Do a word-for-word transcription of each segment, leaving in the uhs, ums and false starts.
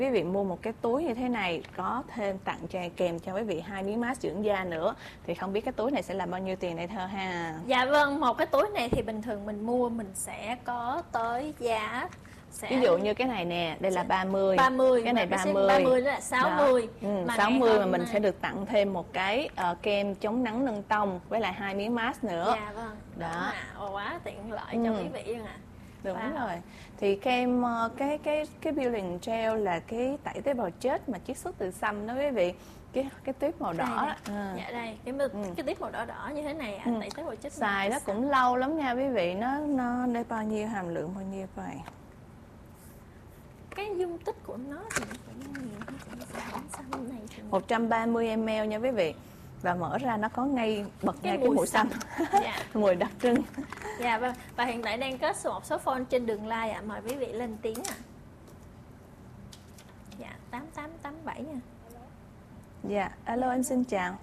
Quý vị mua một cái túi như thế này có thêm tặng cho kèm cho quý vị hai miếng mask dưỡng da nữa, thì không biết cái túi này sẽ là bao nhiêu tiền đây Thơ ha? Dạ vâng, một cái túi này thì bình thường mình mua mình sẽ có tới giá sẽ... Ví dụ như cái này nè, đây là ba mươi, ba mươi, cái này ba mươi, ba mươi đó là sáu mươi. Ừ, sáu mươi mà mình này... sẽ được tặng thêm một cái uh, kem chống nắng nâng tông với lại hai miếng mask nữa. Dạ vâng. Đó. À, quá tiện lợi ừ. cho quý vị luôn ạ. À. Đúng wow. rồi. Thì kem cái cái cái peeling gel là cái tẩy tế bào chết mà chiết xuất từ sâm đó quý vị. Cái cái tuyết màu đỏ. À. Dạ đây, cái ừ. cái tuyết màu đỏ đỏ như thế này ạ, à, ừ. tẩy tế bào chết. Xài nó cũng lâu lắm nha quý vị, nó nó đây bao nhiêu hàm lượng bao nhiêu vậy? Cái dung tích của nó thì cũng nhiều hơn này thì... một trăm ba mươi mi li lít nha quý vị. Và mở ra nó có ngay bật cái ngay cái mùi xanh, dạ. Mùi đặc trưng. Dạ vâng. Và hiện tại đang có một số phone trên đường live ạ, à. Mời quý vị lên tiếng ạ. À. Dạ tám tám tám bảy nha. Dạ alo em xin chào.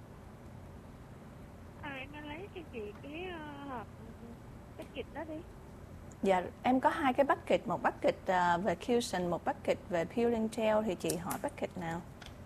À, em lấy cho chị cái uh, hộp bucket đó đi. Dạ em có hai cái bucket, một bucket uh, về cushion, một bucket về peeling gel, thì chị hỏi bucket nào?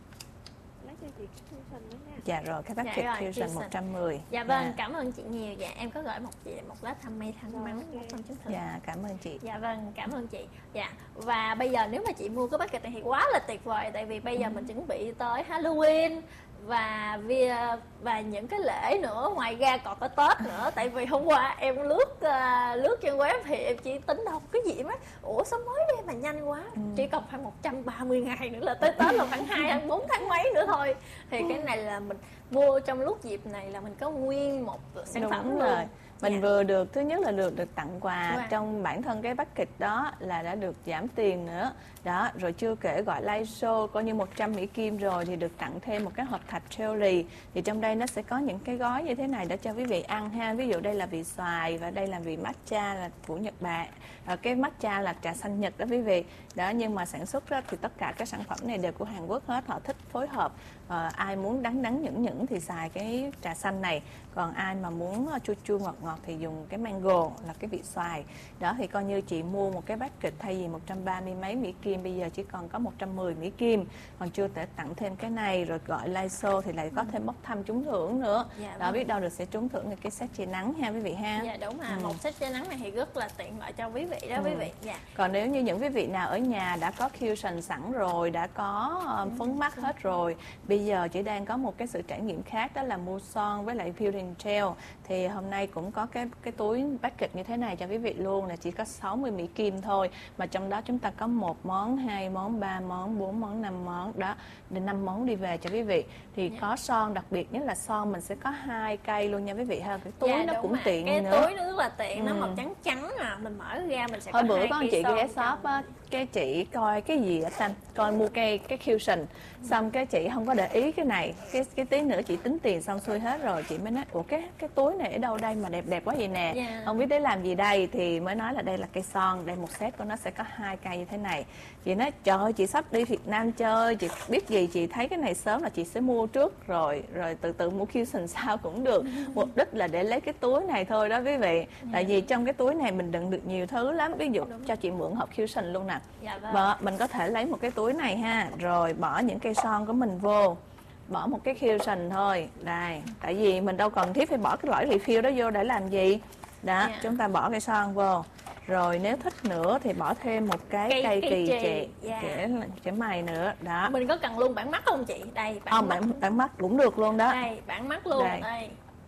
Lấy cho chị cái cushion đó nha. Dạ rồi, cái bucket dạ rồi, cushion một trăm mười. Dạ vâng, dạ. Cảm ơn chị nhiều. Dạ em có gửi một chị một lá thăm may thăng mắn một trăm chúng thử. Dạ cảm ơn chị. Dạ vâng, cảm ơn chị. Dạ và bây giờ nếu mà chị mua cái bucket này thì quá là tuyệt vời, tại vì bây giờ ừ. mình chuẩn bị tới Halloween và vì và những cái lễ nữa, ngoài ra còn có Tết nữa. Tại vì hôm qua em lướt uh, lướt trên web thì em chỉ tính đâu cái gì mà ủa sao mới đây mà nhanh quá, ừ. chỉ còn khoảng một trăm ba mươi ngày nữa là tới Tết, là khoảng hai bốn tháng mấy nữa thôi. Thì cái này là mình mua trong lúc dịp này là mình có nguyên một sản Đúng phẩm rồi. luôn. Mình dạ. vừa được, thứ nhất là được được tặng quà wow. trong bản thân cái bucket đó là đã được giảm tiền nữa. Đó, rồi chưa kể gọi live show coi như một trăm Mỹ Kim rồi thì được tặng thêm một cái hộp thạch jelly. Thì trong đây nó sẽ có những cái gói như thế này để cho quý vị ăn ha. Ví dụ đây là vị xoài và đây là vị matcha là của Nhật Bản. À, cái matcha là trà xanh Nhật đó quý vị. Đó, nhưng mà sản xuất đó, thì tất cả các sản phẩm này đều của Hàn Quốc hết, họ thích phối hợp. À, ai muốn đắng đắng nhẫn nhẫn thì xài cái trà xanh này, còn ai mà muốn chua chua ngọt ngọt thì dùng cái mango là cái vị xoài. Đó thì coi như chị mua một cái bucket thay vì một trăm ba mươi mấy Mỹ Kim, bây giờ chỉ còn có một trăm mười Mỹ Kim, còn chưa thể tặng thêm cái này, rồi gọi live show thì lại có thêm bốc thăm trúng thưởng nữa. Dạ, đó, biết đâu được sẽ trúng thưởng cái set che nắng ha quý vị ha. Dạ đúng à, ừ. một set che nắng này thì rất là tiện lợi cho quý vị đó ừ. quý vị. Dạ. Còn nếu như những quý vị nào ở nhà đã có cushion sẵn rồi, đã có um, phấn mắt hết rồi, bây giờ chỉ đang có một cái sự trải nghiệm khác, đó là mua son với lại peeling gel, thì hôm nay cũng có cái cái túi bucket như thế này cho quý vị luôn, là chỉ có sáu mươi Mỹ Kim thôi, mà trong đó chúng ta có một món, hai món, ba món, bốn món, năm món đó, đến năm món đi về cho quý vị. Thì yeah. có son, đặc biệt nhất là son mình sẽ có hai cây luôn nha quý vị ha. Cái túi yeah, nó cũng à. tiện cái nữa. Cái túi nó rất là tiện, ừ. nó màu trắng trắng à, mình mở ra mình sẽ Hồi có bữa hai con chị ghé shop á, cái chị coi cái gì ở xanh, coi mua cây cái cushion, xong cái chị không có để ý cái này, cái cái tí nữa chị tính tiền xong xuôi hết rồi, chị mới nói ủa cái cái túi này ở đâu đây mà đẹp đẹp quá vậy nè, yeah. không biết để làm gì đây, thì mới nói là đây là cây son, đây một set của nó sẽ có hai cây như thế này. Chị nói trời ơi, chị sắp đi Việt Nam chơi, chị biết gì chị thấy cái này sớm là chị sẽ mua trước rồi rồi từ từ mua cushion sau cũng được. Mục đích là để lấy cái túi này thôi đó quý vị, tại vì trong cái túi này mình đựng được nhiều thứ lắm. Ví dụ cho chị mượn hộp cushion luôn nè. Dạ vâng. Và mình có thể lấy một cái túi này ha, rồi bỏ những cây son của mình vô, bỏ một cái cushion thôi đây, tại vì mình đâu cần thiết phải bỏ cái lõi refill đó vô để làm gì đó. Yeah. Chúng ta bỏ cây son vô, rồi nếu thích nữa thì bỏ thêm một cái cây, cây kỳ chị yeah. kẻ kẻ mày nữa đó. Mình có cần luôn bản mắt không chị? Đây bản oh, mắt. Bản, bản mắt cũng được luôn đó. Đây bản mắt luôn đây, đây.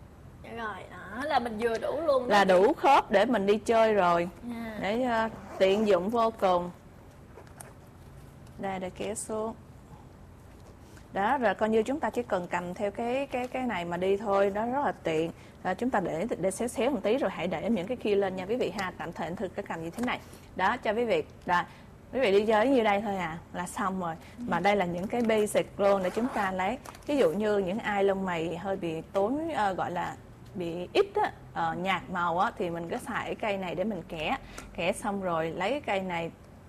Rồi đó là mình vừa đủ luôn đó. Là đủ khớp để mình đi chơi rồi. Yeah. Để uh, tiện dụng vô cùng. Đây, để kéo xuống. Đó, rồi coi như chúng ta chỉ cần cầm theo cái cái cái này mà đi thôi, đó rất là tiện. À, chúng ta để để xéo xéo một tí rồi hãy để những cái kia lên nha quý vị ha. Tạm thời anh thực cái cầm như thế này. Đó cho quý vị. Rồi, quý vị đi chơi như đây thôi à là xong rồi. Ừ. Mà đây là những cái basic luôn để chúng ta lấy. Ví dụ như những ai lông mày hơi bị tối uh, gọi là bị ít á, uh, nhạt màu á, thì mình cứ xài cái cây này để mình kẻ kẻ xong rồi lấy cái cây này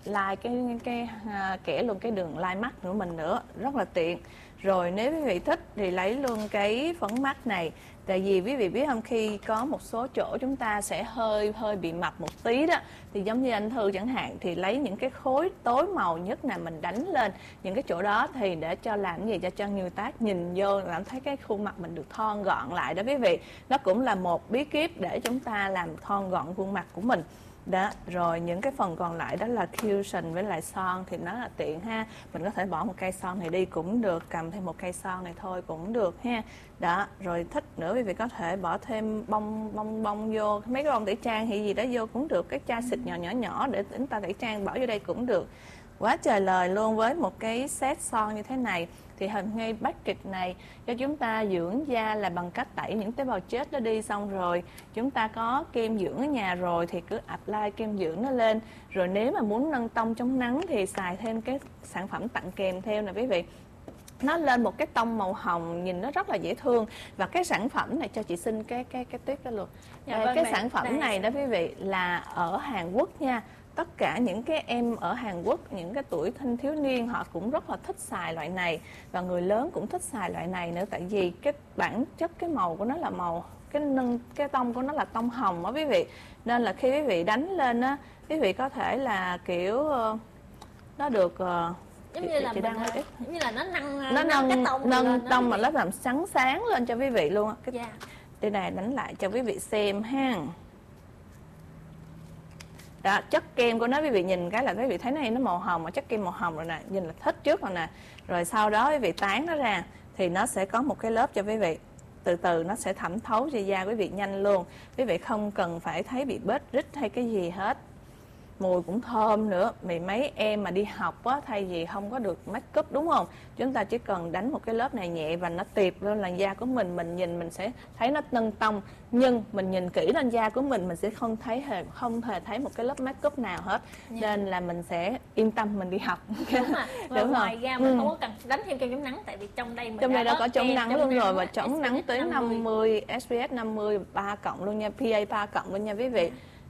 lai cái cái à, kẻ luôn cái đường lai mắt của mình nữa, rất là tiện. Rồi nếu quý vị thích thì lấy luôn cái phấn mắt này. Tại vì quý vị biết không, khi có một số chỗ chúng ta sẽ hơi hơi bị mập một tí đó, thì giống như anh Thư chẳng hạn, thì lấy những cái khối tối màu nhất là mình đánh lên những cái chỗ đó, thì để cho làm gì, cho cho người tác nhìn vô cảm thấy cái khuôn mặt mình được thon gọn lại đó quý vị. Nó cũng là một bí kíp để chúng ta làm thon gọn khuôn mặt của mình. Đó, rồi những cái phần còn lại đó là cushion với lại son thì nó là tiện ha. Mình có thể bỏ một cây son này đi cũng được, cầm thêm một cây son này thôi cũng được ha. Đó, rồi thích nữa quý vị có thể bỏ thêm bông bông bông vô, mấy cái bông tẩy trang hay gì đó vô cũng được, cái chai xịt nhỏ nhỏ nhỏ để chúng ta tẩy trang bỏ vô đây cũng được. Quá trời lời luôn. Với một cái set son như thế này thì hình ngay bucket này cho chúng ta dưỡng da là bằng cách tẩy những tế bào chết đó đi, xong rồi chúng ta có kem dưỡng ở nhà rồi thì cứ apply kem dưỡng nó lên. Rồi nếu mà muốn nâng tông chống nắng thì xài thêm cái sản phẩm tặng kèm theo nè quý vị. Nó lên một cái tông màu hồng nhìn nó rất là dễ thương. Và cái sản phẩm này cho chị xin cái cái cái tuyết đó luôn. Dạ, Đây, vâng, cái mẹ. sản phẩm Đây. này đó quý vị là ở Hàn Quốc nha. Tất cả những cái em ở Hàn Quốc, những cái tuổi thanh thiếu niên họ cũng rất là thích xài loại này. Và người lớn cũng thích xài loại này nữa. Tại vì cái bản chất cái màu của nó là màu, cái nâng cái tông của nó là tông hồng đó quý vị. Nên là khi quý vị đánh lên á, quý vị có thể là kiểu uh, nó được uh, giống chị, như là chị mình, đang nói ít. giống như là nó nâng Nó nâng cái tông nâng lên tông đó. mà nó làm sáng sáng lên cho quý vị luôn á. Cái Dạ. đây này đánh lại cho quý vị xem ha. Đó, chất kem của nó quý vị nhìn cái là quý vị thấy này nó màu hồng, mà chất kem màu hồng rồi nè, nhìn là thích trước rồi nè. Rồi sau đó quý vị tán nó ra thì nó sẽ có một cái lớp cho quý vị. Từ từ nó sẽ thẩm thấu cho da quý vị nhanh luôn. Quý vị không cần phải thấy bị bết rít hay cái gì hết. Mùi cũng thơm nữa. Vì mấy em mà đi học á, thay vì không có được make up đúng không, chúng ta chỉ cần đánh một cái lớp này nhẹ và nó tiệp lên làn da của mình. Mình nhìn mình sẽ thấy nó nâng tông. Nhưng mình nhìn kỹ lên da của mình, mình sẽ không thấy hề không hề thấy một cái lớp make up nào hết. Dạ. Nên là mình sẽ yên tâm mình đi học. Đúng mà. Và Đúng ngoài rồi. ra mình Ừ. không có cần đánh thêm kem chống nắng, tại vì trong đây mình Trong đây đã đó có chống kem nắng luôn rồi, và á, chống nắng tới năm mươi, ét pê ép năm mươi, ba cộng luôn nha, pê a ba cộng luôn nha quý vị.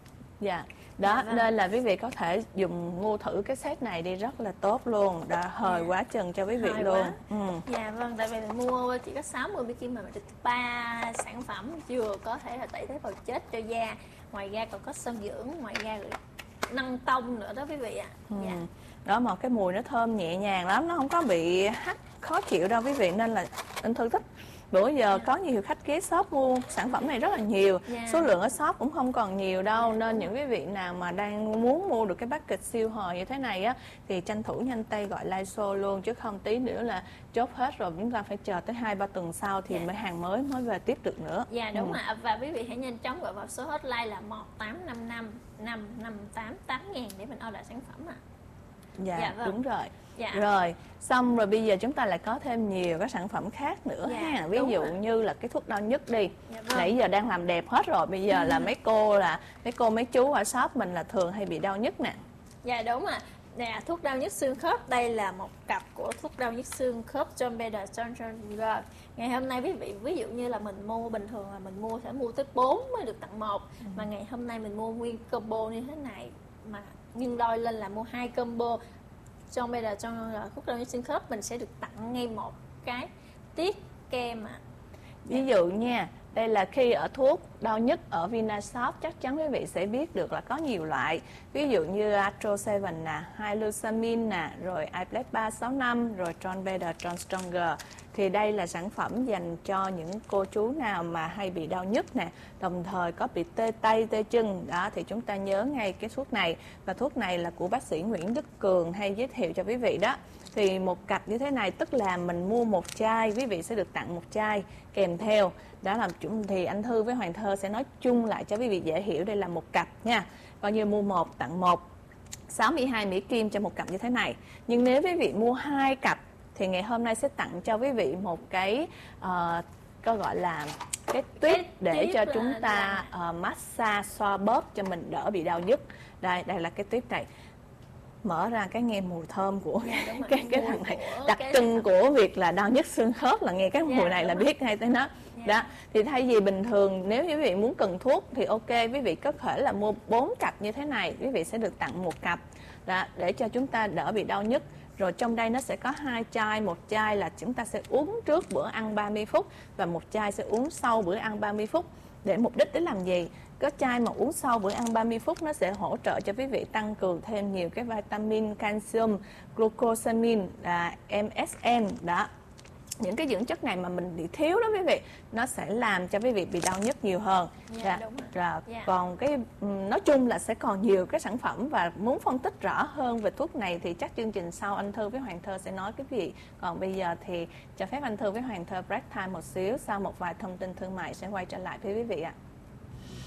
Dạ. Đó, Dạ, vâng. nên là quý vị có thể dùng mua thử cái set này đi, rất là tốt luôn. Đã hời Dạ. quá chừng cho quý vị Hời luôn. quá. Ừ. Dạ vâng, tại vì mình mua chỉ có sáu mươi bi kim mà mình được ba sản phẩm vừa có thể là tẩy tế bào chết cho da. Ngoài ra còn có sơn dưỡng, ngoài ra rồi nâng tông nữa đó quý vị ạ. Ừ. Dạ. Đó, mà cái mùi nó thơm nhẹ nhàng lắm, nó không có bị hắc khó chịu đâu quý vị, nên là anh Thư thích. Bữa giờ có nhiều khách ghé shop mua sản phẩm này rất là nhiều. Dạ. Số lượng ở shop cũng không còn nhiều đâu. Nên những quý vị nào mà đang muốn mua được cái package siêu hời như thế này á, thì tranh thủ nhanh tay gọi Lysol luôn, chứ không tí nữa là chốt hết rồi chúng ta phải chờ tới hai ba tuần sau thì Dạ. mới hàng mới mới về tiếp được nữa. Dạ đúng Ừ. ạ. Và quý vị hãy nhanh chóng gọi vào số hotline là một tám năm năm năm năm tám tám ngàn để mình order sản phẩm ạ. Dạ, Dạ, vâng. đúng rồi. Dạ. Rồi, xong rồi bây giờ chúng ta lại có thêm nhiều các sản phẩm khác nữa Dạ, ha. Ví đúng dụ ạ. như là cái thuốc đau nhức đi. Dạ, vâng. Nãy giờ đang làm đẹp hết rồi, bây giờ là mấy cô là mấy cô mấy chú ở shop mình là thường hay bị đau nhức nè. Dạ đúng ạ. Nè, thuốc đau nhức xương khớp, đây là một cặp của thuốc đau nhức xương khớp John Better Johnson. Ngày hôm nay quý vị ví dụ như là mình mua bình thường là mình mua sẽ mua tới bốn mới được tặng một, ừ. mà ngày hôm nay mình mua nguyên combo như thế này mà nhân đôi lên là mua hai combo John Better Johnson thuốc đau nhức xương khớp, mình sẽ được tặng ngay một cái tiết kem ạ. Ví dụ nha, đây là khi ở thuốc đau nhức ở Vinashop, chắc chắn quý vị sẽ biết được là có nhiều loại. Ví dụ như Atro bảy nè, Hylusamin nè, rồi iPlex ba sáu năm, rồi John Better John Stronger. Thì đây là sản phẩm dành cho những cô chú nào mà hay bị đau nhức nè, đồng thời có bị tê tay, tê chân. Đó thì chúng ta nhớ ngay cái thuốc này. Và thuốc này là của bác sĩ Nguyễn Đức Cường hay giới thiệu cho quý vị đó. Thì một cặp như thế này tức là mình mua một chai, quý vị sẽ được tặng một chai kèm theo. Đó là chúng thì anh Thư với Hoàng Thơ sẽ nói chung lại cho quý vị dễ hiểu, đây là một cặp nha. Coi như mua một tặng một, sáu mươi hai mỹ kim cho một cặp như thế này. Nhưng nếu quý vị mua hai cặp thì ngày hôm nay sẽ tặng cho quý vị một cái uh, có gọi là cái tuyếp để cho chúng ta uh, massage xoa bóp cho mình đỡ bị đau nhức. Đây, đây là cái tuyếp này. Mở ra cái nghe mùi thơm của Dạ, cái cái thằng này, của đặc cái trưng của việc là đau nhức xương khớp là nghe cái Dạ, mùi này là đúng biết ngay tới nó. Dạ. Đó, thì thay vì bình thường nếu như quý vị muốn cần thuốc thì ok, quý vị có thể là mua bốn cặp như thế này, quý vị sẽ được tặng một cặp. Đó, để cho chúng ta đỡ bị đau nhức. Rồi trong đây nó sẽ có hai chai, một chai là chúng ta sẽ uống trước bữa ăn ba mươi phút và một chai sẽ uống sau bữa ăn ba mươi phút. Để mục đích để làm gì? Có chai mà uống sau bữa ăn ba mươi phút nó sẽ hỗ trợ cho quý vị tăng cường thêm nhiều cái vitamin, canxi, glucosamine, là em ét en đó. Những cái dưỡng chất này mà mình bị thiếu đó quý vị, nó sẽ làm cho quý vị bị đau nhức nhiều hơn. Dạ, Dạ, đúng rồi. rồi. Dạ. Còn cái ừm, nói chung là sẽ còn nhiều cái sản phẩm, và muốn phân tích rõ hơn về thuốc này thì chắc chương trình sau anh Thư với Hoàng Thơ sẽ nói quý vị. Còn bây giờ thì cho phép anh Thư với Hoàng Thơ break time một xíu, sau một vài thông tin thương mại sẽ quay trở lại với quý vị ạ.